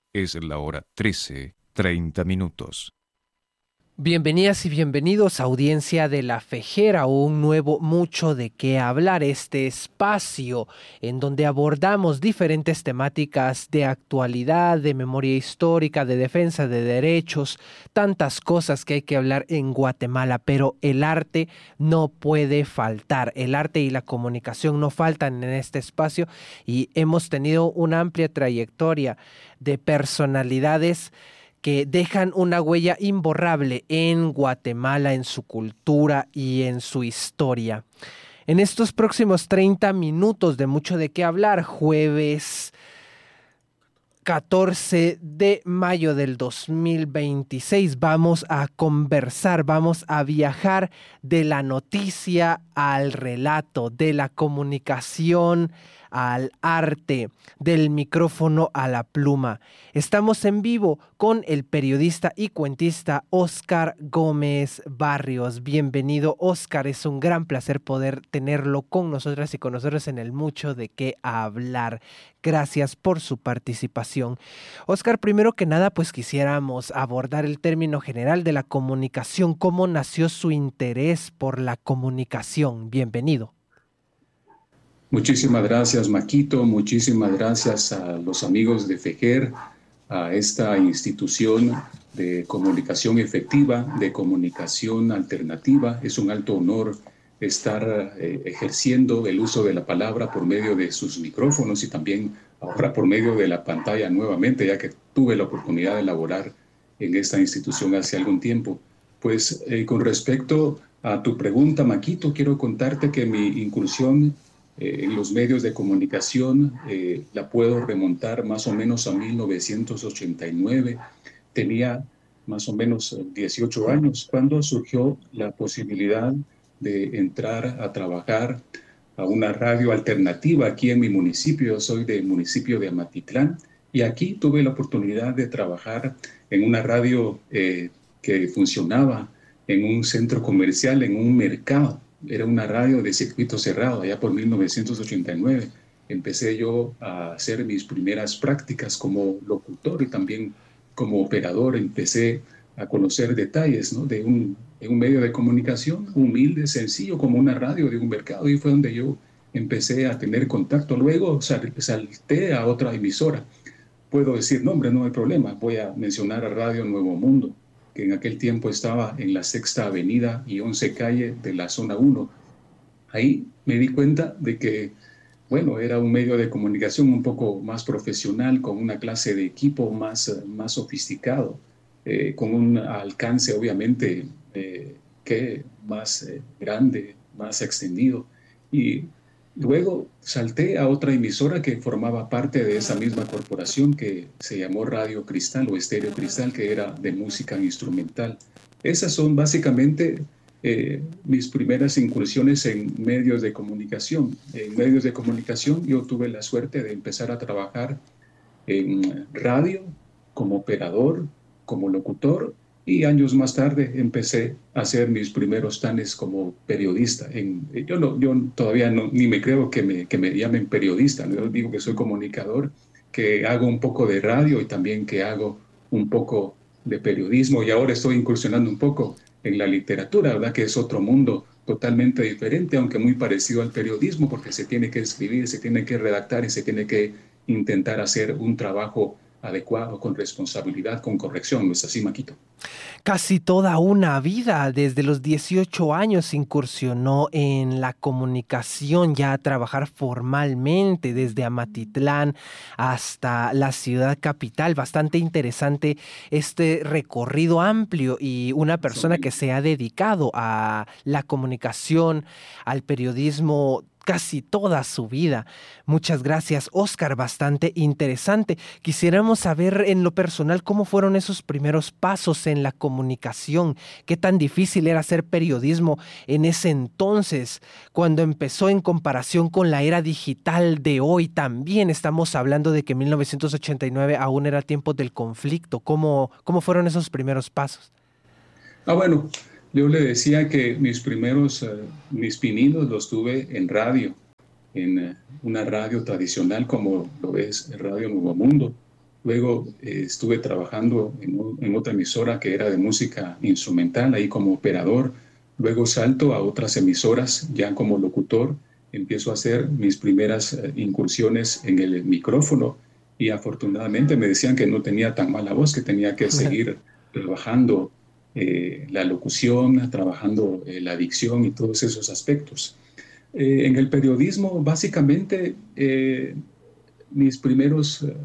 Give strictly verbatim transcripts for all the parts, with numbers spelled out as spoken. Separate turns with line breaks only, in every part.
Es la hora trece, treinta minutos.
Bienvenidas y bienvenidos, audiencia de La Fejera, un nuevo Mucho de qué hablar, este espacio en donde abordamos diferentes temáticas de actualidad, de memoria histórica, de defensa de derechos, tantas cosas que hay que hablar en Guatemala, pero el arte no puede faltar, el arte y la comunicación no faltan en este espacio y hemos tenido una amplia trayectoria de personalidades que dejan una huella imborrable en Guatemala, en su cultura y en su historia. En estos próximos treinta minutos de Mucho de qué hablar, jueves catorce de mayo del dos mil veintiséis, vamos a conversar, vamos a viajar de la noticia al relato, de la comunicación al arte, del micrófono a la pluma. Estamos en vivo con el periodista y cuentista Óscar Gómez Barrios. Bienvenido, Óscar. Es un gran placer poder tenerlo con nosotras y con nosotros en el Mucho de qué hablar. Gracias por su participación. Óscar, primero que nada, pues quisiéramos abordar el término general de la comunicación. ¿Cómo nació su interés por la comunicación? Bienvenido.
Muchísimas gracias, Maquito. Muchísimas gracias a los amigos de FEJER, a esta institución de comunicación efectiva, de comunicación alternativa. Es un alto honor estar eh, ejerciendo el uso de la palabra por medio de sus micrófonos y también ahora por medio de la pantalla nuevamente, ya que tuve la oportunidad de laborar en esta institución hace algún tiempo. Pues eh, con respecto a tu pregunta, Maquito, quiero contarte que mi incursión Eh, en los medios de comunicación eh, la puedo remontar más o menos a mil novecientos ochenta y nueve. Tenía más o menos dieciocho años cuando surgió la posibilidad de entrar a trabajar a una radio alternativa aquí en mi municipio. Yo soy del municipio de Amatitlán y aquí tuve la oportunidad de trabajar en una radio eh, que funcionaba en un centro comercial, en un mercado. Era una radio de circuito cerrado, allá por mil novecientos ochenta y nueve. Empecé yo a hacer mis primeras prácticas como locutor y también como operador. Empecé a conocer detalles, ¿no?, de, un, de un medio de comunicación humilde, sencillo, como una radio de un mercado. Y fue donde yo empecé a tener contacto. Luego sal, salté a otra emisora. Puedo decir nombre, no hay problema. Voy a mencionar a Radio Nuevo Mundo, que en aquel tiempo estaba en la Sexta Avenida y Once Calle de la Zona uno. Ahí me di cuenta de que, bueno, era un medio de comunicación un poco más profesional, con una clase de equipo más, más sofisticado, eh, con un alcance obviamente eh, que más eh, grande, más extendido. Y luego salté a otra emisora que formaba parte de esa misma corporación que se llamó Radio Cristal o Estéreo Cristal, que era de música instrumental. Esas son básicamente eh, mis primeras incursiones en medios de comunicación. En medios de comunicación yo tuve la suerte de empezar a trabajar en radio como operador, como locutor, y años más tarde empecé a hacer mis primeros tanes como periodista. En, yo, no, yo todavía no, ni me creo que me, que me llamen periodista, ¿no? Yo digo que soy comunicador, que hago un poco de radio y también que hago un poco de periodismo, y ahora estoy incursionando un poco en la literatura, ¿verdad?, que es otro mundo totalmente diferente, aunque muy parecido al periodismo, porque se tiene que escribir, se tiene que redactar y se tiene que intentar hacer un trabajo adecuado, con responsabilidad, con corrección. ¿No es así, Maquito?
Casi toda una vida, desde los dieciocho años incursionó en la comunicación, ya a trabajar formalmente desde Amatitlán hasta la ciudad capital. Bastante interesante este recorrido amplio y una persona que se ha dedicado a la comunicación, al periodismo casi toda su vida. Muchas gracias, Óscar, bastante interesante. Quisiéramos saber en lo personal cómo fueron esos primeros pasos en la comunicación, qué tan difícil era hacer periodismo en ese entonces, cuando empezó en comparación con la era digital de hoy. También estamos hablando de que mil novecientos ochenta y nueve aún era tiempo del conflicto. ¿Cómo, cómo fueron esos primeros pasos?
Ah, bueno, yo le decía que mis primeros, uh, mis pininos los tuve en radio, en uh, una radio tradicional como lo es Radio Nuevo Mundo. Luego eh, estuve trabajando en, en otra emisora que era de música instrumental, ahí como operador. Luego salto a otras emisoras ya como locutor. Empiezo a hacer mis primeras eh, incursiones en el micrófono y afortunadamente me decían que no tenía tan mala voz, que tenía que seguir trabajando eh, la locución, trabajando eh, la dicción y todos esos aspectos. Eh, en el periodismo, básicamente, eh, mis primeros eh,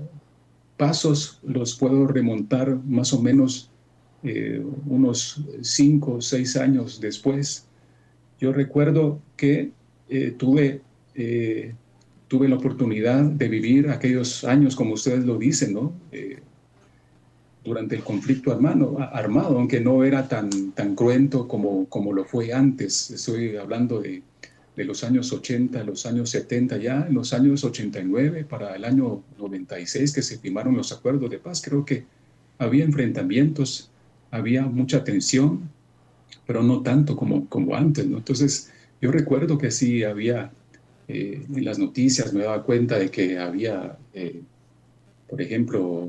pasos los puedo remontar más o menos eh, unos cinco o seis años después. Yo recuerdo que eh, tuve, eh, tuve la oportunidad de vivir aquellos años, como ustedes lo dicen, ¿no? Eh, durante el conflicto armado, armado, aunque no era tan, tan cruento como, como lo fue antes. Estoy hablando de, de los años ochenta, los años setenta, ya en los años ochenta y nueve, para el año noventa y seis que se firmaron los acuerdos de paz. Creo que había enfrentamientos, había mucha tensión, pero no tanto como, como antes, ¿no? Entonces, yo recuerdo que sí había, eh, en las noticias me daba cuenta de que había, eh, por ejemplo,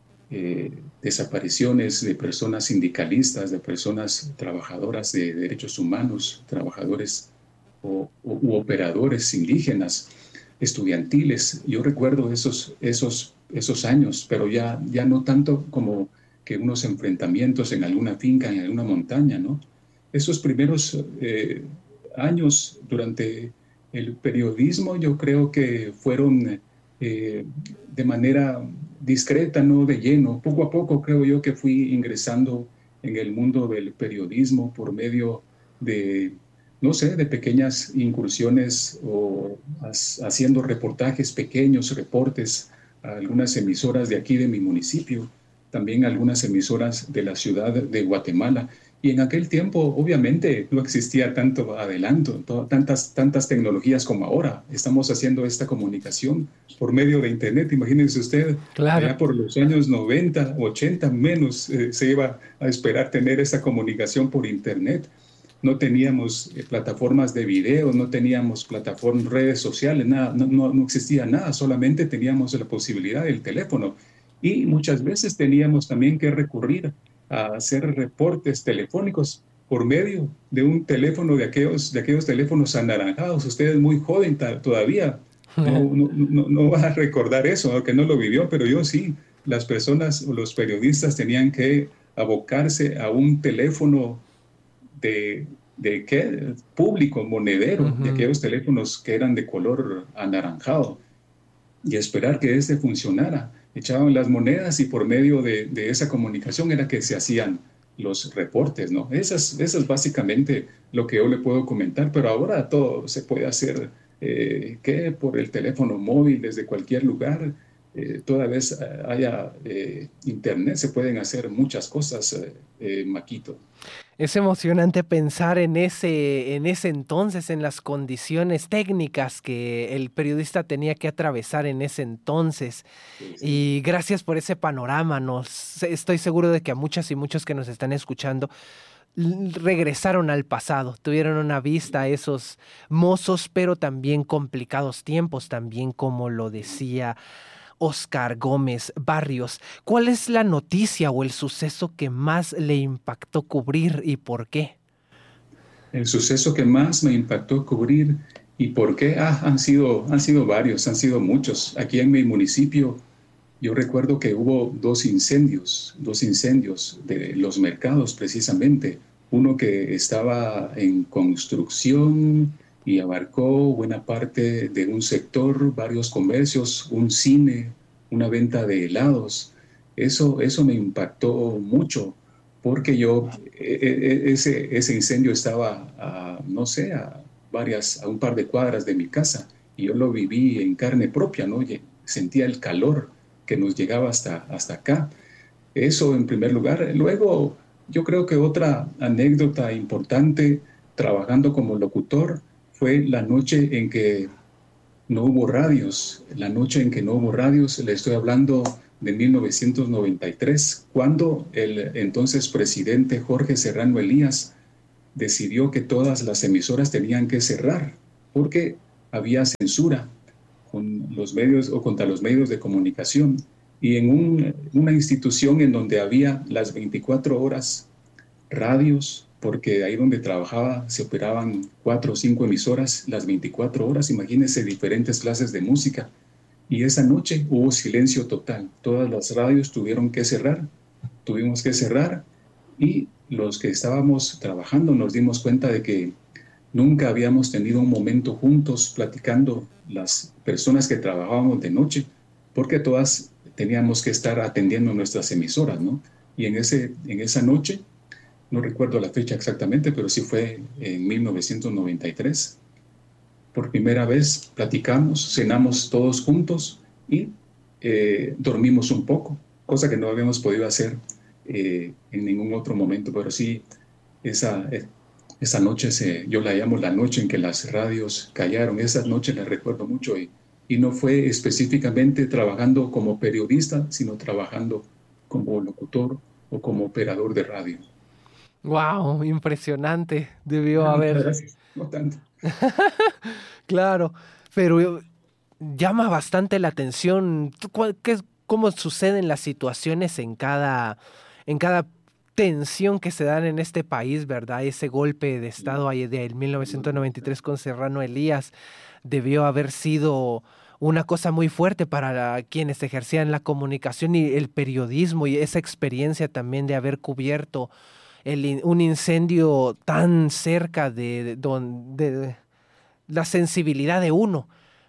eh, desapariciones de personas sindicalistas, de personas trabajadoras de derechos humanos, trabajadores o, o, u operadores indígenas, estudiantiles. Yo recuerdo esos, esos, esos años, pero ya, ya no tanto como que unos enfrentamientos en alguna finca, en alguna montaña, ¿no? Esos primeros eh, años durante el periodismo yo creo que fueron eh, de manera discreta, no de lleno. Poco a poco creo yo que fui ingresando en el mundo del periodismo por medio de, no sé, de pequeñas incursiones o haciendo reportajes pequeños, reportes a algunas emisoras de aquí de mi municipio, también algunas emisoras de la ciudad de Guatemala. Y en aquel tiempo, obviamente, no existía tanto adelanto, to- tantas, tantas tecnologías como ahora. Estamos haciendo esta comunicación por medio de Internet. Imagínense usted,
Claro.
allá por los años noventa, ochenta menos, eh, se iba a esperar tener esta comunicación por Internet. No teníamos eh, plataformas de video, no teníamos plataformas, redes sociales, nada, no, no, no existía nada, solamente teníamos la posibilidad del teléfono. Y muchas veces teníamos también que recurrir a hacer reportes telefónicos por medio de un teléfono de aquellos, de aquellos teléfonos anaranjados. Usted es muy joven todavía, no, no, no, no va a recordar eso, aunque no lo vivió, pero yo sí. Las personas o los periodistas tenían que abocarse a un teléfono de, de ¿qué? Público, monedero, uh-huh. de aquellos teléfonos que eran de color anaranjado, y esperar que este funcionara. Echaban las monedas y por medio de, de esa comunicación era que se hacían los reportes, ¿no? Esas, eso es básicamente lo que yo le puedo comentar, pero ahora todo se puede hacer, eh, que por el teléfono móvil, desde cualquier lugar, eh, toda vez haya eh, internet, se pueden hacer muchas cosas, eh, eh, Maquito.
Es emocionante pensar en ese, en ese entonces, en las condiciones técnicas que el periodista tenía que atravesar en ese entonces. Sí, sí. Y gracias por ese panorama. Nos, estoy seguro de que a muchas y muchos que nos están escuchando regresaron al pasado, tuvieron una vista a esos mozos, pero también complicados tiempos, también como lo decía Oscar Gómez Barrios. ¿Cuál es la noticia o el suceso que más le impactó cubrir y por qué?
El suceso que más me impactó cubrir y por qué, ah, han sido, han sido varios, han sido muchos. Aquí en mi municipio yo recuerdo que hubo dos incendios, dos incendios de los mercados precisamente. Uno que estaba en construcción y abarcó buena parte de un sector, varios comercios, un cine, una venta de helados. Eso, eso me impactó mucho, porque yo, ese, ese incendio estaba, a, no sé, a, varias, a un par de cuadras de mi casa, y yo lo viví en carne propia, ¿no? Sentía el calor que nos llegaba hasta, hasta acá. Eso en primer lugar. Luego, yo creo que otra anécdota importante, trabajando como locutor, fue la noche en que no hubo radios. La noche en que no hubo radios, le estoy hablando de mil novecientos noventa y tres, cuando el entonces presidente Jorge Serrano Elías decidió que todas las emisoras tenían que cerrar porque había censura con los medios o contra los medios de comunicación. y en un, una institución en donde había las veinticuatro horas radios, porque ahí donde trabajaba se operaban cuatro o cinco emisoras las veinticuatro horas, imagínense diferentes clases de música. Y esa noche hubo silencio total, todas las radios tuvieron que cerrar, tuvimos que cerrar, y los que estábamos trabajando nos dimos cuenta de que nunca habíamos tenido un momento juntos platicando las personas que trabajábamos de noche, porque todas teníamos que estar atendiendo nuestras emisoras, ¿no? Y en, ese, en esa noche, no recuerdo la fecha exactamente, pero sí fue en mil novecientos noventa y tres, por primera vez platicamos, cenamos todos juntos y eh, dormimos un poco, cosa que no habíamos podido hacer eh, en ningún otro momento, pero sí, esa, esa noche, se, yo la llamo la noche en que las radios callaron, esa noche la recuerdo mucho, y, y no fue específicamente trabajando como periodista, sino trabajando como locutor o como operador de radio.
¡Wow! Impresionante. Debió
No,
haber...
gracias. No tanto.
Claro, pero llama bastante la atención. ¿Qué, cómo suceden las situaciones en cada, en cada tensión que se dan en este país, ¿verdad? Ese golpe de Estado ahí de mil novecientos noventa y tres con Serrano Elías debió haber sido una cosa muy fuerte para la, quienes ejercían la comunicación y el periodismo, y esa experiencia también de haber cubierto el, un incendio tan cerca de, de, de, de la sensibilidad de uno,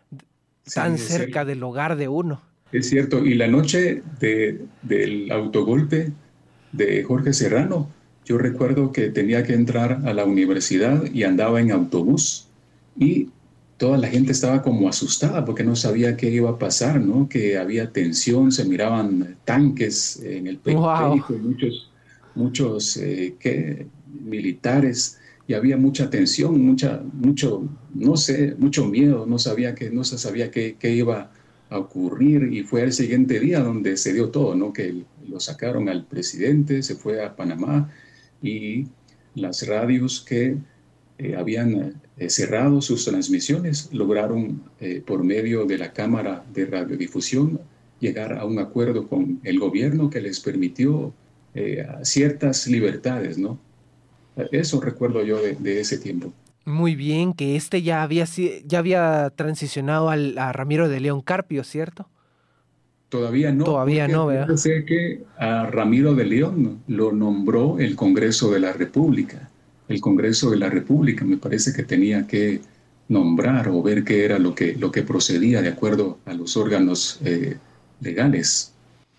sí, tan cerca cierto. Del hogar de uno.
Es cierto, y la noche de, del autogolpe de Jorge Serrano, yo recuerdo que tenía que entrar a la universidad y andaba en autobús, y toda la gente estaba como asustada porque no sabía qué iba a pasar, ¿no? Que había tensión, se miraban tanques en el periférico, wow. muchos, muchos eh, ¿qué? militares, y había mucha tensión, mucha, mucho, no sé, mucho miedo, no sabía que, no se sabía qué, qué iba a ocurrir, y fue el siguiente día donde se dio todo, ¿no? Que lo sacaron al presidente, se fue a Panamá, y las radios que eh, habían eh, cerrado sus transmisiones lograron, eh, por medio de la Cámara de Radiodifusión, llegar a un acuerdo con el gobierno que les permitió eh, ciertas libertades, ¿no? Eso recuerdo yo de, de ese tiempo.
Muy bien, que este ya había, ya había transicionado al, a Ramiro de León Carpio, ¿cierto?
Todavía no.
Todavía no, ¿verdad?
Yo sé que a Ramiro de León lo nombró el Congreso de la República. El Congreso de la República me parece que tenía que nombrar o ver qué era lo que, lo que procedía de acuerdo a los órganos eh, legales.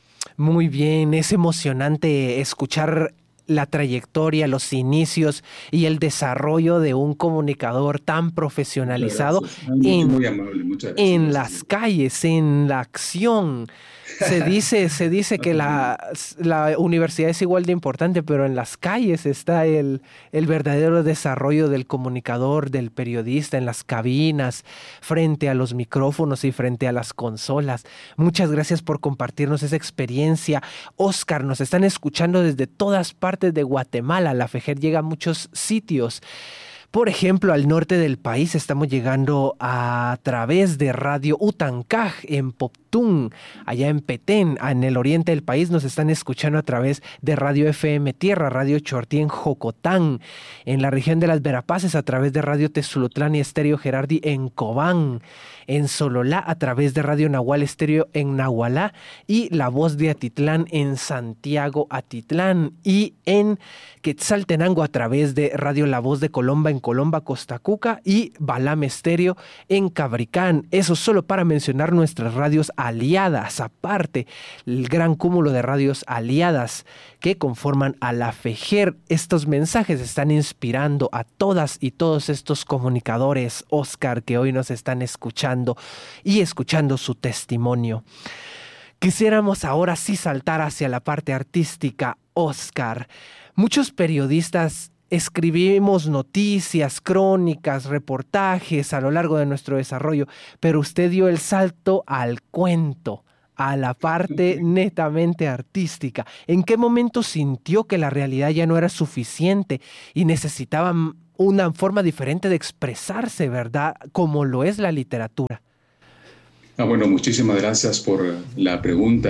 Muy bien, es emocionante escuchar la trayectoria, los inicios y el desarrollo de un comunicador tan profesionalizado en,
muy amable, muchas gracias,
en las calles, en la acción. Se dice, se dice que la, la universidad es igual de importante, pero en las calles está el, el verdadero desarrollo del comunicador, del periodista, en las cabinas, frente a los micrófonos y frente a las consolas. Muchas gracias por compartirnos esa experiencia. Óscar, nos están escuchando desde todas partes de Guatemala. La FEGER llega a muchos sitios. Por ejemplo, al norte del país estamos llegando a través de Radio Utancaj en Poptún, allá en Petén. En el oriente del país nos están escuchando a través de Radio F M Tierra, Radio Chortí en Jocotán. En la región de las Verapaces a través de Radio Tezulutlán y Estéreo Gerardi en Cobán. En Sololá a través de Radio Nahual Estéreo en Nahualá, y La Voz de Atitlán en Santiago Atitlán, y en Quetzaltenango a través de Radio La Voz de Colomba en Colomba, Costa Cuca, y Balam Estéreo en Cabricán. Eso solo para mencionar nuestras radios aliadas, aparte el gran cúmulo de radios aliadas que conforman a la FEGER. Estos mensajes están inspirando a todas y todos estos comunicadores, Óscar, que hoy nos están escuchando y escuchando su testimonio. Quisiéramos ahora sí saltar hacia la parte artística, Óscar. Muchos periodistas escribimos noticias, crónicas, reportajes a lo largo de nuestro desarrollo, pero usted dio el salto al cuento, a la parte netamente artística. ¿En qué momento sintió que la realidad ya no era suficiente y necesitaba una forma diferente de expresarse, verdad? Como lo es la literatura.
Ah, bueno, muchísimas gracias por la pregunta.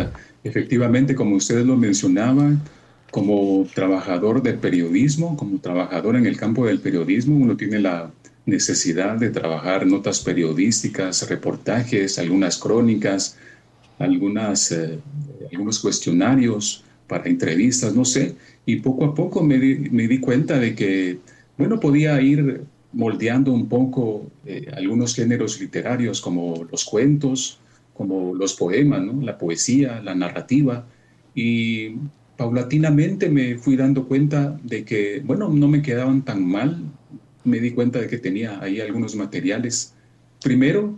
Efectivamente, como ustedes lo mencionaban, como trabajador de periodismo, como trabajador en el campo del periodismo, uno tiene la necesidad de trabajar notas periodísticas, reportajes, algunas crónicas, algunas, eh, algunos cuestionarios para entrevistas, no sé. Y poco a poco me di, me di cuenta de que, bueno, podía ir moldeando un poco eh, algunos géneros literarios como los cuentos, como los poemas, ¿no? La poesía, la narrativa. Y paulatinamente me fui dando cuenta de que, bueno, no me quedaban tan mal. Me di cuenta de que tenía ahí algunos materiales. Primero,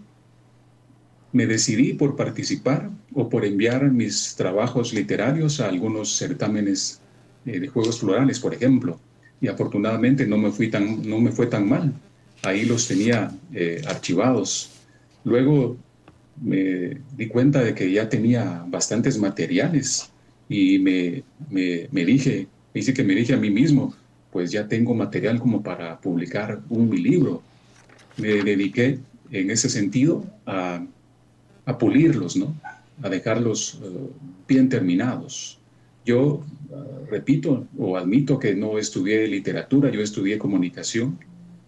me decidí por participar o por enviar mis trabajos literarios a algunos certámenes eh, de juegos florales, por ejemplo. Y afortunadamente no me, fui tan, no me fue tan mal. Ahí los tenía eh, archivados. Luego me di cuenta de que ya tenía bastantes materiales y me, me, me dije, dice que me dije a mí mismo, pues ya tengo material como para publicar un mi libro. Me dediqué en ese sentido a, a pulirlos, ¿no? A dejarlos uh, bien terminados. Yo uh, repito o admito que no estudié literatura, yo estudié comunicación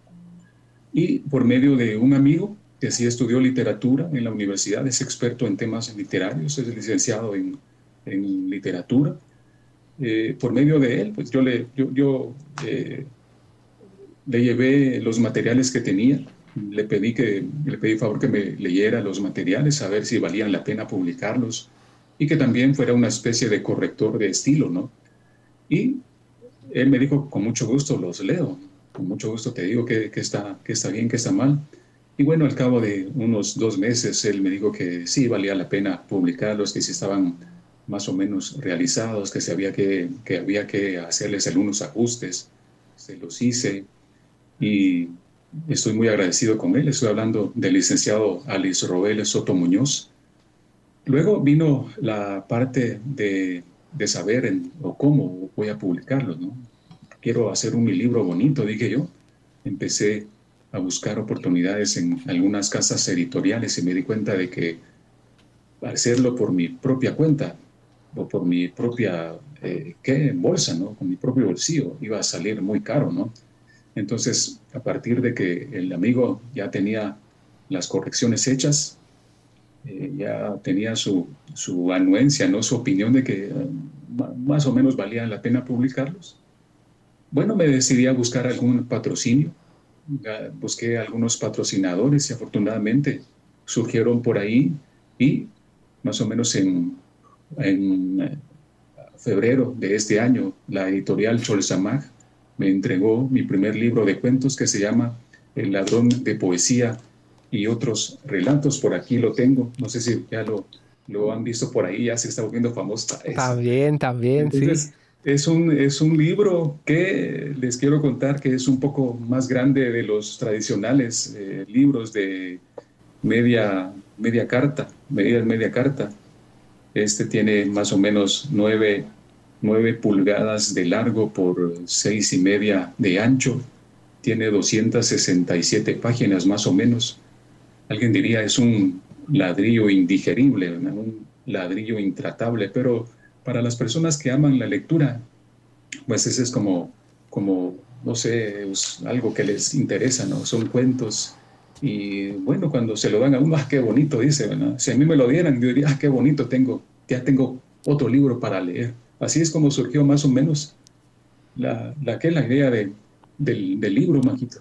y por medio de un amigo que sí estudió literatura en la universidad, es experto en temas literarios, es licenciado en, en literatura. Eh, por medio de él, pues yo le, yo, yo, eh, le llevé los materiales que tenía, le pedí, que, le pedí favor que me leyera los materiales, a ver si valían la pena publicarlos, y que también fuera una especie de corrector de estilo, ¿no? Y él me dijo, con mucho gusto los leo, con mucho gusto te digo que, que, está, que está bien, que está mal. Y bueno, al cabo de unos dos meses, él me dijo que sí valía la pena publicarlos, que sí estaban más o menos realizados, que, se había, que, que había que hacerles algunos ajustes. Se los hice y estoy muy agradecido con él. Estoy hablando del licenciado Alice Roel Soto Muñoz. Luego vino la parte de, de saber en, o cómo voy a publicarlos, ¿no? Quiero hacer un mi libro bonito, dije yo. Empecé a buscar oportunidades en algunas casas editoriales y me di cuenta de que hacerlo por mi propia cuenta o por mi propia eh, ¿qué? bolsa, ¿no? Con mi propio bolsillo iba a salir muy caro, ¿no? Entonces, a partir de que el amigo ya tenía las correcciones hechas, eh, ya tenía su, su anuencia, ¿no? Su opinión de que eh, más o menos valía la pena publicarlos, bueno, me decidí a buscar algún patrocinio. Busqué algunos patrocinadores y afortunadamente surgieron por ahí y más o menos en, en febrero de este año la editorial Cholsamag me entregó mi primer libro de cuentos que se llama El ladrón de poesía y otros relatos. Por aquí lo tengo, no sé si ya lo, lo han visto por ahí, ya se está volviendo famoso.
También, también,
Entonces,
sí.
Es un, es un libro que les quiero contar que es un poco más grande de los tradicionales eh, libros de media, media carta, media, media carta. Este tiene más o menos nueve, nueve pulgadas de largo por seis y media de ancho. Tiene doscientas sesenta y siete páginas más o menos. Alguien diría es un ladrillo indigerible, ¿no? Un ladrillo intratable, pero para las personas que aman la lectura, pues ese es como, como no sé, es algo que les interesa, ¿no? Son cuentos y bueno, cuando se lo dan a uno, ¡ah, qué bonito! Dice, ¿no? Si a mí me lo dieran, yo diría, ¡ah, qué bonito! Tengo, ya tengo otro libro para leer. Así es como surgió más o menos la, la, ¿qué? la idea de, del, del libro, Majito.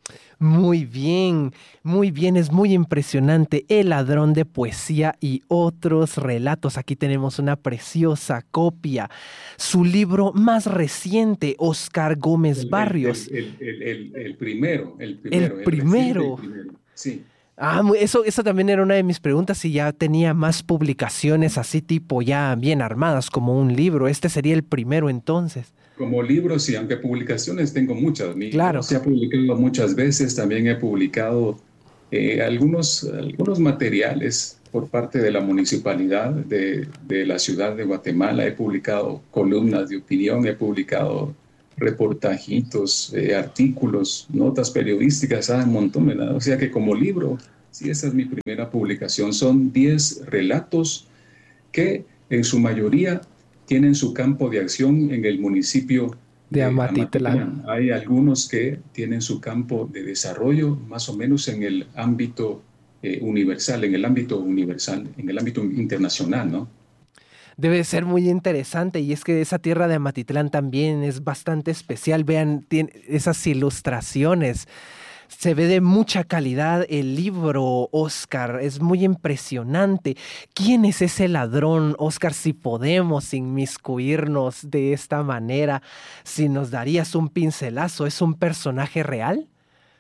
Muy bien, muy bien, es muy impresionante. El ladrón de poesía y otros relatos. Aquí tenemos una preciosa copia. Su libro más reciente, Oscar Gómez
El,
Barrios.
El, el, el, el, el primero, el primero.
El primero.
El primero. Sí.
Ah, eso, eso también era una de mis preguntas, si ya tenía más publicaciones así tipo ya bien armadas como un libro. Este sería el primero entonces.
Como libros, y aunque publicaciones tengo muchas. Mi
claro.
Se ha publicado muchas veces, también he publicado eh, algunos, algunos materiales por parte de la municipalidad de, de la ciudad de Guatemala. He publicado columnas de opinión, he publicado reportajitos, eh, artículos, notas periodísticas, ah, un montón, ¿verdad? O sea que como libro, sí, esa es mi primera publicación. Son diez relatos que en su mayoría tienen su campo de acción en el municipio
De
de
Amatitlán.
Amatitlán. Hay algunos que tienen su campo de desarrollo más o menos en el ámbito eh, universal, en el ámbito universal, en el ámbito internacional, ¿no?
Debe ser muy interesante y es que esa tierra de Amatitlán también es bastante especial. Vean, tiene esas ilustraciones. Se ve de mucha calidad el libro, Oscar. Es muy impresionante. ¿Quién es ese ladrón, Oscar? Si podemos inmiscuirnos de esta manera, si nos darías un pincelazo, ¿es un personaje real?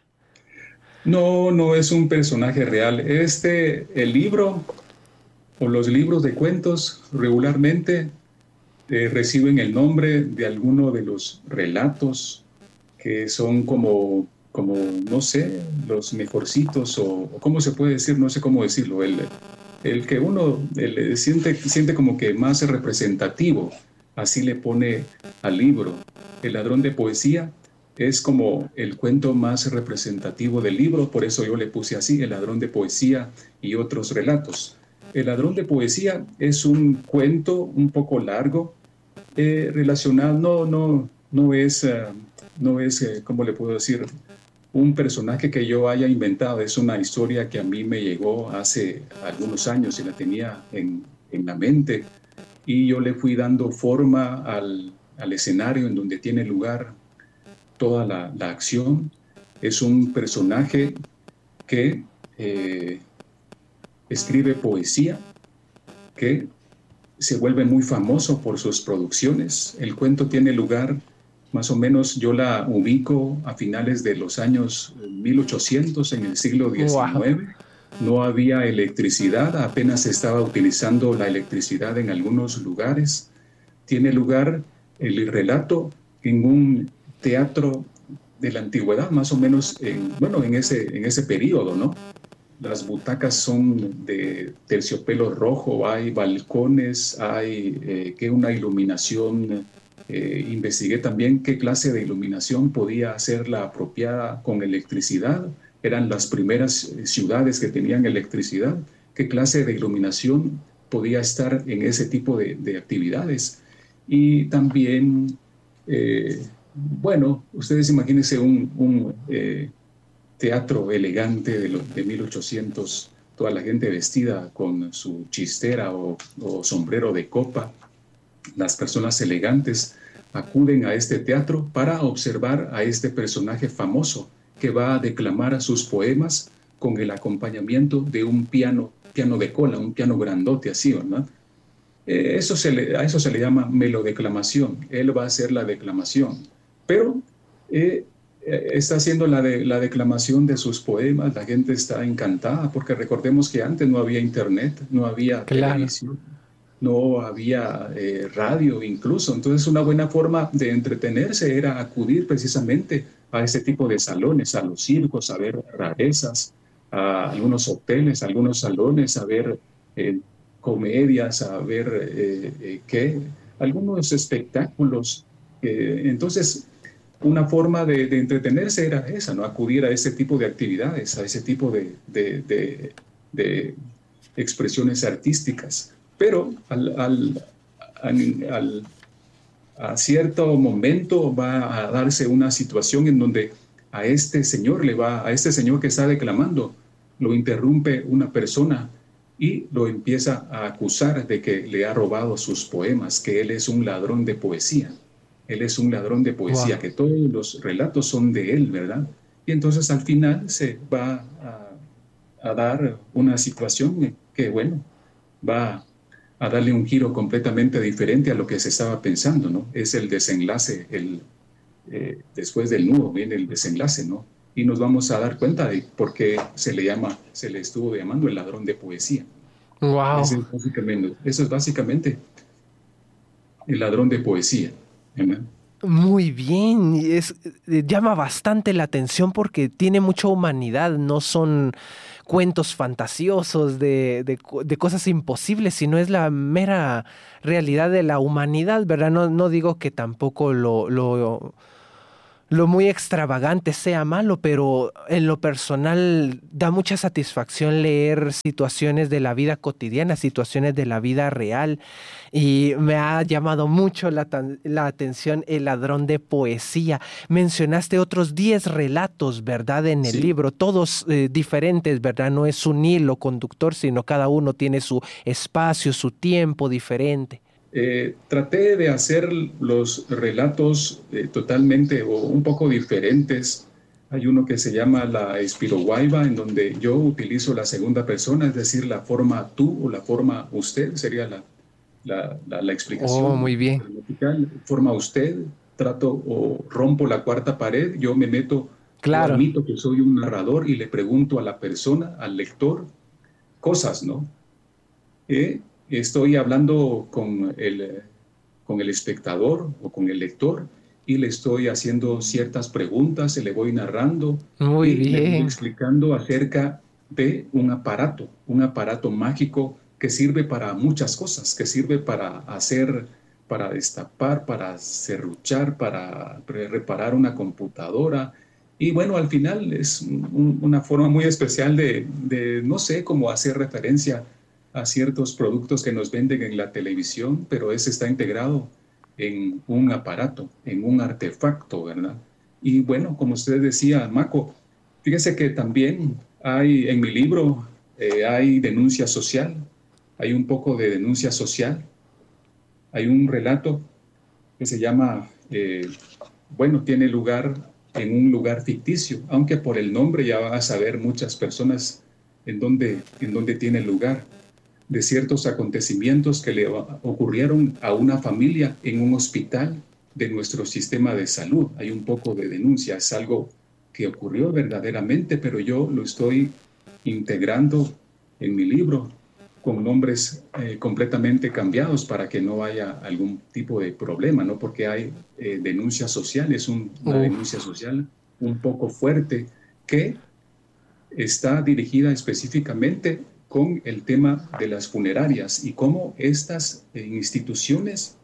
No, no es un personaje real. Este, el libro o los libros de cuentos regularmente eh, reciben el nombre de alguno de los relatos que son como, como no sé, los mejorcitos o, o cómo se puede decir, no sé cómo decirlo, el, el que uno el, siente, siente como que más representativo, así le pone al libro. El ladrón de poesía es como el cuento más representativo del libro, por eso yo le puse así, el ladrón de poesía y otros relatos. El ladrón de poesía es un cuento un poco largo, eh, relacionado, no, no, no es, uh, no es eh, ¿cómo le puedo decir? Un personaje que yo haya inventado, es una historia que a mí me llegó hace algunos años y la tenía en, en la mente y yo le fui dando forma al, al escenario en donde tiene lugar toda la, la acción. Es un personaje que eh, escribe poesía, que se vuelve muy famoso por sus producciones. El cuento tiene lugar, más o menos, yo la ubico a finales de los años mil ochocientos, en el siglo diecinueve. Wow. No había electricidad, apenas se estaba utilizando la electricidad en algunos lugares. Tiene lugar el relato en un teatro de la antigüedad, más o menos, en, bueno, en ese, en ese periodo, ¿no? Las butacas son de terciopelo rojo, hay balcones, hay eh, que una iluminación. Eh, investigué también qué clase de iluminación podía ser la apropiada con electricidad. Eran las primeras ciudades que tenían electricidad. ¿Qué clase de iluminación podía estar en ese tipo de, de actividades? Y también, eh, bueno, ustedes imagínense un... un eh, teatro elegante de, los, de mil ochocientos, toda la gente vestida con su chistera o, o sombrero de copa. Las personas elegantes acuden a este teatro para observar a este personaje famoso que va a declamar sus poemas con el acompañamiento de un piano, piano de cola, un piano grandote así, ¿verdad? Eh, eso se le, a eso se le llama melodeclamación. Él va a hacer la declamación, pero eh, está haciendo la, de, la declamación de sus poemas, la gente está encantada, porque recordemos que antes no había internet, no había claro. televisión, no había eh, radio incluso, entonces una buena forma de entretenerse era acudir precisamente a ese tipo de salones, a los circos, a ver rarezas, a algunos hoteles, a algunos salones, a ver eh, comedias, a ver eh, eh, ¿qué? algunos espectáculos. Eh, entonces, una forma de, de entretenerse era esa, ¿no? Acudir a ese tipo de actividades, a ese tipo de, de, de, de expresiones artísticas. Pero al, al, al, al, a cierto momento va a darse una situación en donde a este señor le va, a este señor que está declamando, lo interrumpe una persona y lo empieza a acusar de que le ha robado sus poemas, que él es un ladrón de poesía. Él es un ladrón de poesía, wow. que todos los relatos son de él, ¿verdad? Y entonces al final se va a, a dar una situación que, bueno, va a darle un giro completamente diferente a lo que se estaba pensando, ¿no? Es el desenlace, el, eh, después del nudo viene el desenlace, ¿no? Y nos vamos a dar cuenta de por qué se le llama, se le estuvo llamando el ladrón de poesía.
Wow.
Eso es básicamente, eso es básicamente el ladrón de poesía. ¿Verdad?
Muy bien, es, llama bastante la atención porque tiene mucha humanidad, no son cuentos fantasiosos de, de, de cosas imposibles, sino es la mera realidad de la humanidad, ¿verdad? No, no digo que tampoco lo, lo, lo muy extravagante sea malo, pero en lo personal da mucha satisfacción leer situaciones de la vida cotidiana, situaciones de la vida real. Y me ha llamado mucho la, tan- la atención El ladrón de poesía. Mencionaste otros diez relatos, ¿verdad? En el
Sí.
libro, todos eh, diferentes, ¿verdad? No es un hilo conductor, sino cada uno tiene su espacio, su tiempo diferente.
Eh, traté de hacer los relatos eh, totalmente o un poco diferentes. Hay uno que se llama la Espiroguaiba, en donde yo utilizo la segunda persona, es decir, la forma tú o la forma usted, sería la, la, la, la
Oh,
explicación
muy bien.
gramatical. Forma usted, trato o rompo la cuarta pared, yo me meto, yo
Claro.
admito que soy un narrador y le pregunto a la persona, al lector, cosas, ¿no? Eh, estoy hablando con el, con el espectador o con el lector y le estoy haciendo ciertas preguntas, se le voy narrando
Muy
y le voy
bien.
explicando acerca de un aparato, un aparato mágico que sirve para muchas cosas, que sirve para hacer, para destapar, para serruchar, para reparar una computadora. Y bueno, al final es un, una forma muy especial de, de, no sé, cómo hacer referencia a ciertos productos que nos venden en la televisión, pero ese está integrado en un aparato, en un artefacto, ¿verdad? Y bueno, como usted decía, Maco, fíjese que también hay en mi libro, eh, hay denuncia social, hay un poco de denuncia social, hay un relato que se llama, eh, bueno, tiene lugar en un lugar ficticio, aunque por el nombre ya van a saber muchas personas en dónde, en dónde tiene lugar, de ciertos acontecimientos que le ocurrieron a una familia en un hospital de nuestro sistema de salud. Hay un poco de denuncia, es algo que ocurrió verdaderamente, pero yo lo estoy integrando en mi libro con nombres eh, completamente cambiados para que no haya algún tipo de problema, ¿no? Porque hay eh, denuncia social, es un, una
Uf.
denuncia social un poco fuerte que está dirigida específicamente con el tema de las funerarias y cómo estas eh, instituciones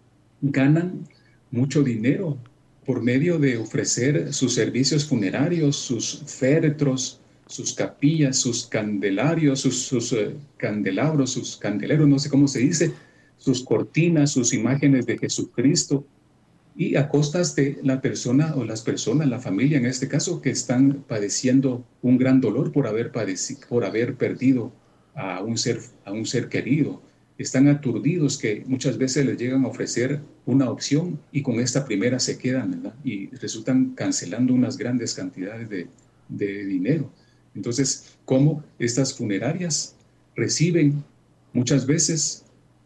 ganan mucho dinero por medio de ofrecer sus servicios funerarios, sus féretros, sus capillas, sus candelarios, sus, sus uh, candelabros, sus candeleros, no sé cómo se dice, sus cortinas, sus imágenes de Jesucristo, y a costas de la persona o las personas, la familia en este caso, que están padeciendo un gran dolor por haber, padecido, por haber perdido a un, ser, a un ser querido. Están aturdidos que muchas veces les llegan a ofrecer una opción y con esta primera se quedan, ¿verdad? Y resultan cancelando unas grandes cantidades de, de dinero. Entonces, ¿cómo estas funerarias reciben muchas veces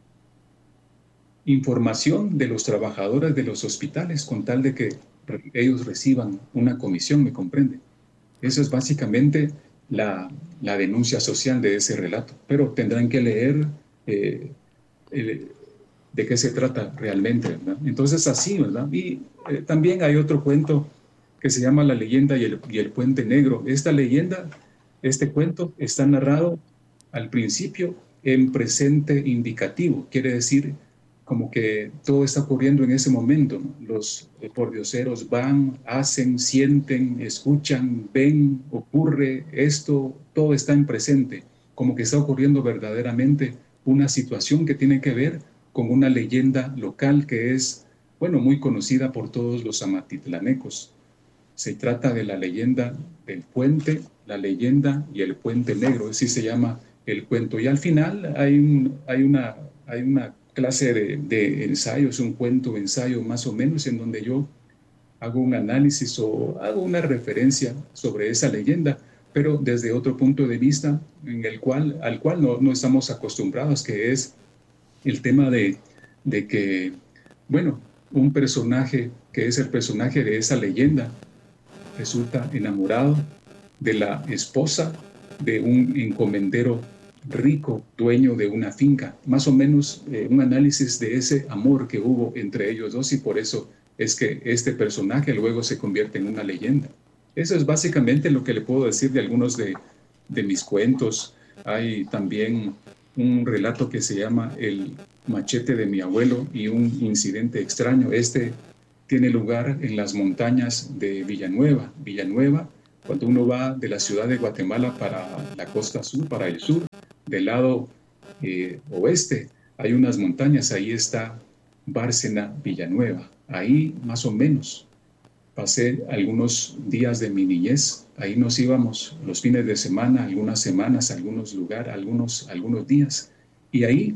información de los trabajadores de los hospitales con tal de que ellos reciban una comisión, ¿me comprende? Eso es básicamente la, la denuncia social de ese relato, pero tendrán que leer eh, eh, de qué se trata realmente, ¿verdad? Entonces así, ¿verdad? Y eh, también hay otro cuento que se llama La leyenda y el, y el puente negro. Esta leyenda, este cuento está narrado al principio en presente indicativo, quiere decir como que todo está ocurriendo en ese momento, ¿no? Los eh, pordioseros van, hacen, sienten, escuchan, ven, ocurre esto, todo está en presente, como que está ocurriendo verdaderamente una situación que tiene que ver con una leyenda local que es, bueno, muy conocida por todos los amatitlanecos. Se trata de la leyenda del puente, la leyenda y el puente negro, así se llama el cuento. Y al final hay, un, hay, una, hay una clase de, de ensayos, un cuento, ensayo más o menos, en donde yo hago un análisis o hago una referencia sobre esa leyenda, pero desde otro punto de vista en el cual, al cual no, no estamos acostumbrados, que es el tema de, de que, bueno, un personaje que es el personaje de esa leyenda resulta enamorado de la esposa de un encomendero rico, dueño de una finca. Más o menos eh, un análisis de ese amor que hubo entre ellos dos, y por eso es que este personaje luego se convierte en una leyenda. Eso es básicamente lo que le puedo decir de algunos de, de mis cuentos. Hay también un relato que se llama El machete de mi abuelo y un incidente extraño. Este tiene lugar en las montañas de Villanueva. Villanueva, cuando uno va de la ciudad de Guatemala para la costa sur, para el sur, del lado eh, oeste, hay unas montañas, ahí está Bárcena, Villanueva. Ahí más o menos pasé algunos días de mi niñez. Ahí nos íbamos los fines de semana, algunas semanas, algunos lugares, algunos, algunos días. Y ahí,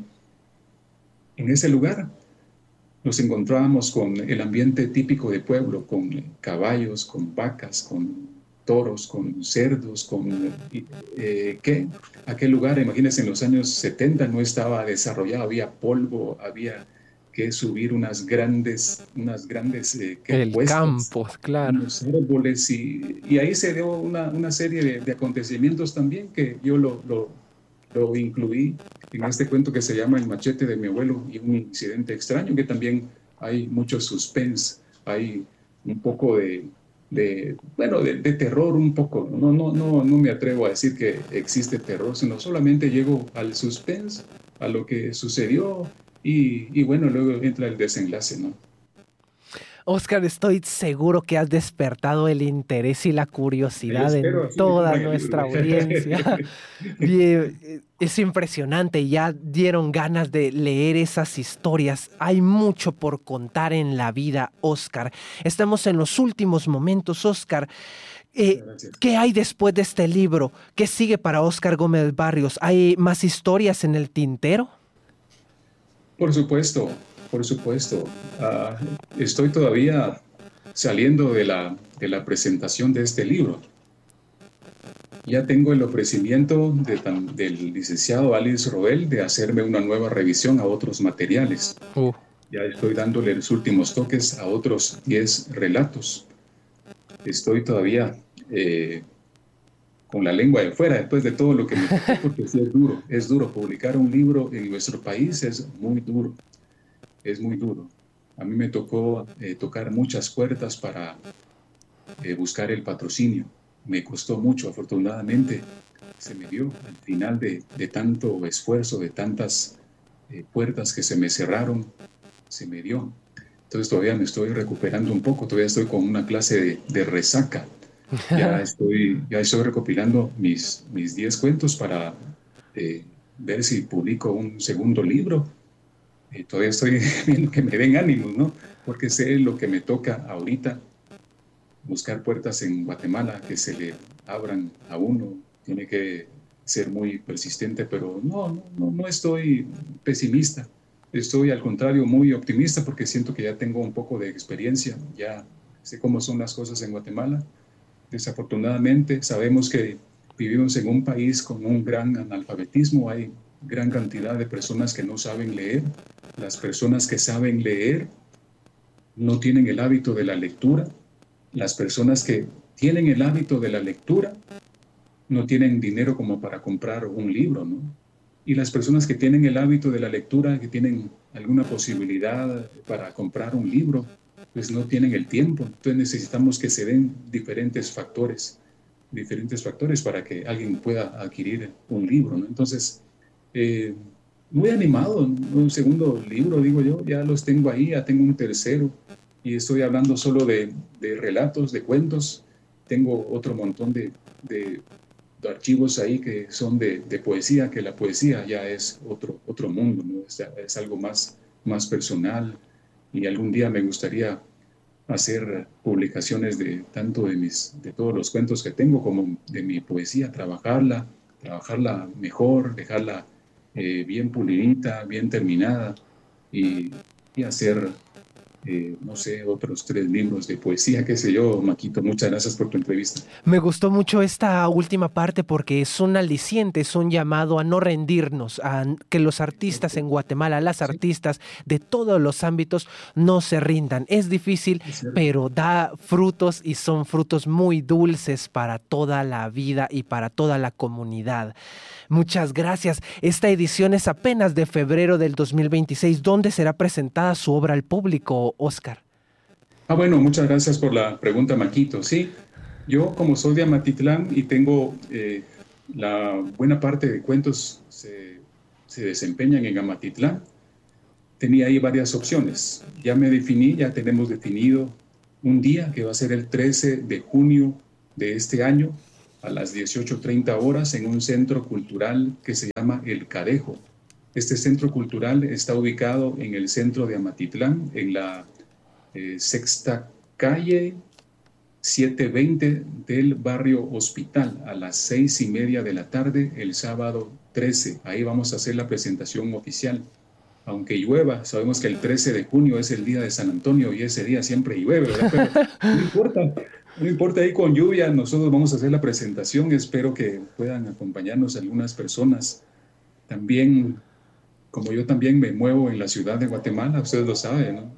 en ese lugar, nos encontrábamos con el ambiente típico de pueblo, con caballos, con vacas, con toros, con cerdos, con... Eh, ¿qué? Aquel lugar, imagínense, en los años setenta no estaba desarrollado, había polvo, había que subir unas grandes, unas grandes eh, ¿qué?
El
Cuestas,
campo, claro.
unos árboles, y, y ahí se dio una, una serie de, de acontecimientos también que yo lo, lo, lo incluí en este cuento que se llama El machete de mi abuelo y un incidente extraño, que también hay mucho suspense, hay un poco de, de bueno, de, de terror un poco. No, no, no, no me atrevo a decir que existe terror, sino solamente llego al suspense, a lo que sucedió y, y bueno, luego entra el desenlace, ¿no?
Óscar, estoy seguro que has despertado el interés y la curiosidad
espero,
en
así
toda
me
nuestra
libro.
audiencia. Bien, es impresionante, ya dieron ganas de leer esas historias. Hay mucho por contar en la vida, Óscar. Estamos en los últimos momentos, Óscar. Eh, ¿Qué hay después de este libro? ¿Qué sigue para Óscar Gómez Barrios? ¿Hay más historias en el tintero?
Por supuesto, por supuesto. Uh, estoy todavía saliendo de la, de la presentación de este libro. Ya tengo el ofrecimiento de, del licenciado Alice Roel de hacerme una nueva revisión a otros materiales. Uh. Ya estoy dándole los últimos toques a otros diez relatos. Estoy todavía eh, con la lengua de fuera después de todo lo que me tocó, porque sí es duro. Es duro. Publicar un libro en nuestro país es muy duro. Es muy duro. A mí me tocó eh, tocar muchas puertas para eh, buscar el patrocinio. Me costó mucho, afortunadamente se me dio al final de, de tanto esfuerzo, de tantas eh, puertas que se me cerraron, se me dio. Entonces todavía me estoy recuperando un poco, todavía estoy con una clase de, de resaca. Ya estoy, ya estoy recopilando mis mis diez cuentos para eh, ver si publico un segundo libro. Eh, todavía estoy viendo que me den ánimos, ¿no? Porque sé lo que me toca ahorita. Buscar puertas en Guatemala que se le abran a uno, tiene que ser muy persistente, pero no, no, no estoy pesimista, estoy al contrario muy optimista porque siento que ya tengo un poco de experiencia, ya sé cómo son las cosas en Guatemala. Desafortunadamente sabemos que vivimos en un país con un gran analfabetismo, hay gran cantidad de personas que no saben leer, las personas que saben leer no tienen el hábito de la lectura. Las personas que tienen el hábito de la lectura no tienen dinero como para comprar un libro, ¿no? Y las personas que tienen el hábito de la lectura, que tienen alguna posibilidad para comprar un libro, pues no tienen el tiempo. Entonces necesitamos que se den diferentes factores, diferentes factores para que alguien pueda adquirir un libro, ¿no? Entonces, eh, muy animado, un segundo libro, digo yo, ya los tengo ahí, ya tengo un tercero. Y estoy hablando solo de, de relatos, de cuentos. Tengo otro montón de, de, de archivos ahí que son de, de poesía, que la poesía ya es otro, otro mundo, ¿no? Es, es algo más, más personal. Y algún día me gustaría hacer publicaciones de tanto de, mis, de todos los cuentos que tengo como de mi poesía, trabajarla, trabajarla mejor, dejarla eh, bien pulidita, bien terminada y, y hacer... Eh, no sé, otros tres libros de poesía, qué sé yo. Maquito, muchas gracias por tu entrevista.
Me gustó mucho esta última parte porque es un aliciente, es un llamado a no rendirnos, a que los artistas en Guatemala, las artistas de todos los ámbitos no se rindan. Es difícil, pero da frutos y son frutos muy dulces para toda la vida y para toda la comunidad. Muchas gracias. Esta edición es apenas de febrero del dos mil veintiséis. ¿Dónde será presentada su obra al público, Óscar?
Ah, bueno, muchas gracias por la pregunta, Maquito. Sí, yo como soy de Amatitlán y tengo eh, la buena parte de cuentos se, se desempeñan en Amatitlán, tenía ahí varias opciones. Ya me definí, ya tenemos definido un día que va a ser el trece de junio de este año a las dieciocho treinta horas en un centro cultural que se llama El Cadejo. Este centro cultural está ubicado en el centro de Amatitlán, en la eh, sexta calle setecientos veinte del barrio Hospital, a las seis y media de la tarde el sábado trece. Ahí vamos a hacer la presentación oficial. Aunque llueva, sabemos que el trece de junio es el día de San Antonio y ese día siempre llueve, ¿verdad? Pero no importa, no importa ahí con lluvia, nosotros vamos a hacer la presentación. Espero que puedan acompañarnos algunas personas. También, como yo también me muevo en la ciudad de Guatemala, ustedes lo saben, ¿no?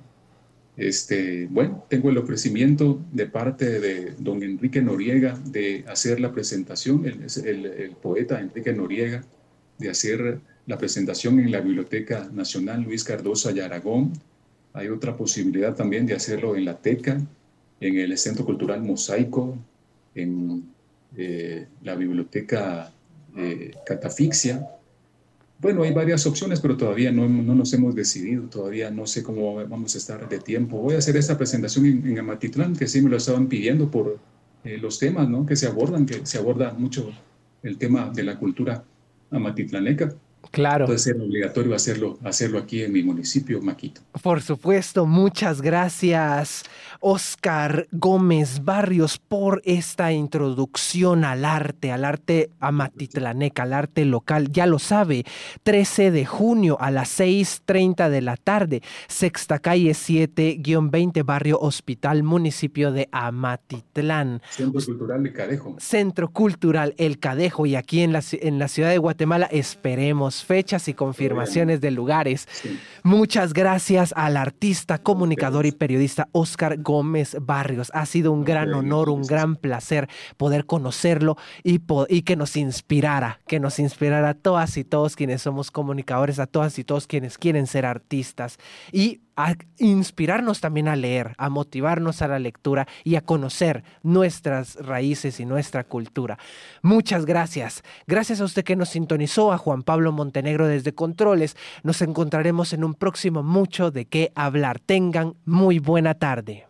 Este, bueno, tengo el ofrecimiento de parte de don Enrique Noriega de hacer la presentación, el, el, el poeta Enrique Noriega, de hacer la presentación en la Biblioteca Nacional Luis Cardoso y Aragón. Hay otra posibilidad también de hacerlo en la Teca, en el Centro Cultural Mosaico, en eh, la Biblioteca eh, Catafixia. Bueno, hay varias opciones, pero todavía no, no nos hemos decidido, todavía no sé cómo vamos a estar de tiempo. Voy a hacer esta presentación en, en Amatitlán, que sí me lo estaban pidiendo por eh, los temas, ¿no?, que se abordan, que se aborda mucho el tema de la cultura amatitlaneca.
Claro.
Puede ser obligatorio hacerlo, hacerlo aquí en mi municipio, Maquito.
Por supuesto, muchas gracias, Óscar Gómez Barrios, por esta introducción al arte, al arte amatitlaneca, al arte local. Ya lo sabe, trece de junio a las seis treinta de la tarde, sexta calle siete veinte, barrio Hospital, municipio de Amatitlán.
Centro Cultural El Cadejo.
Centro Cultural El Cadejo, y aquí en la, en la ciudad de Guatemala esperemos fechas y confirmaciones de lugares. Sí. Muchas gracias al artista, comunicador y periodista Óscar Gómez Barrios. Ha sido un gran honor, un gran placer poder conocerlo y, po y que nos inspirara, que nos inspirara a todas y todos quienes somos comunicadores, a todas y todos quienes quieren ser artistas, y a inspirarnos también a leer, a motivarnos a la lectura y a conocer nuestras raíces y nuestra cultura. Muchas gracias. Gracias a usted que nos sintonizó, a Juan Pablo Montenegro desde Controles. Nos encontraremos en un próximo Mucho de qué hablar. Tengan muy buena tarde.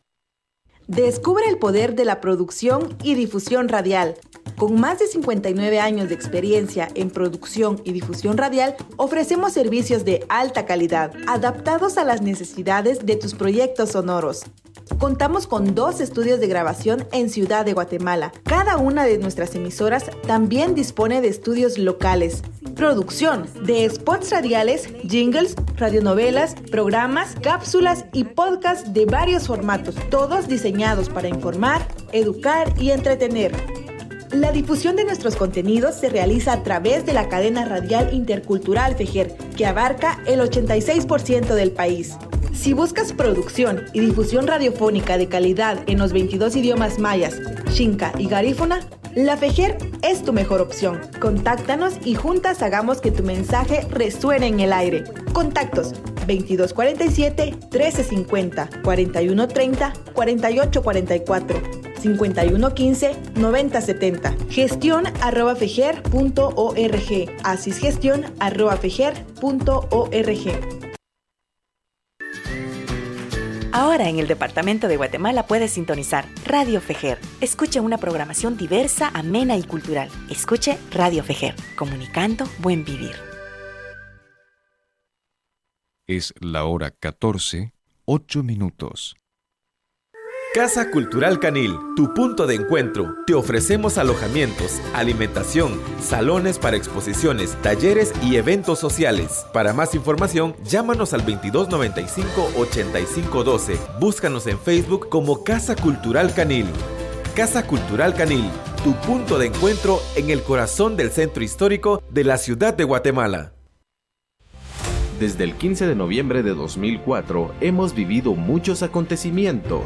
Descubre el poder de la producción y difusión radial. Con más de cincuenta y nueve años de experiencia en producción y difusión radial, ofrecemos servicios de alta calidad, adaptados a las necesidades de tus proyectos sonoros. Contamos con dos estudios de grabación en Ciudad de Guatemala. Cada una de nuestras emisoras también dispone de estudios locales. Producción de spots radiales, jingles, radionovelas, programas, cápsulas y podcasts de varios formatos, todos diseñados para informar, educar y entretener. La difusión de nuestros contenidos se realiza a través de la cadena radial intercultural Fejer, que abarca el ochenta y seis por ciento del país. Si buscas producción y difusión radiofónica de calidad en los veintidós idiomas mayas, xinca y garífuna, la Fejer es tu mejor opción. Contáctanos y juntas hagamos que tu mensaje resuene en el aire. Contactos veintidós cuarenta y siete, trece cincuenta, cuarenta y uno treinta, cuarenta y ocho cuarenta y cuatro, cincuenta y uno quince, noventa setenta. Gestión arroba fejer punto org. Asisgestión arroba fejer punto org.
Ahora en el departamento de Guatemala puedes sintonizar Radio Fejer. Escuche una programación diversa, amena y cultural. Escuche Radio Fejer, comunicando buen vivir.
Es la hora catorce, ocho minutos.
Casa Cultural Canil, tu punto de encuentro. Te ofrecemos alojamientos, alimentación, salones para exposiciones, talleres y eventos sociales. Para más información, llámanos al veintidós noventa y cinco, ochenta y cinco doce. Búscanos en Facebook como Casa Cultural Canil. Casa Cultural Canil, tu punto de encuentro en el corazón del centro histórico de la ciudad de Guatemala.
Desde el quince de noviembre de dos mil cuatro hemos vivido muchos acontecimientos.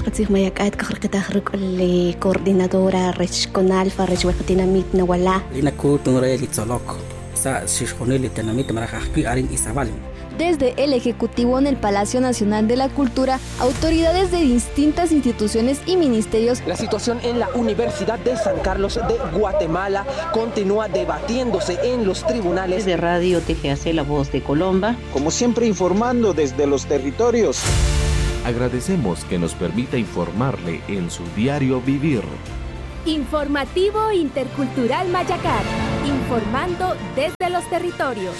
Coordinadora regional Farrechhuacatinamit Nawala.
Desde el Ejecutivo en el Palacio Nacional de la Cultura, autoridades de distintas instituciones y ministerios.
La situación en la Universidad de San Carlos de Guatemala continúa debatiéndose en los tribunales.
De Radio T G A C, La Voz de Colomba.
Como siempre, informando desde los territorios.
Agradecemos que nos permita informarle en su diario vivir.
Informativo Intercultural Mayacar, informando desde los territorios.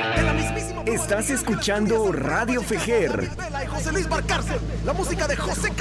Estás escuchando Radio Fejer.
La música de José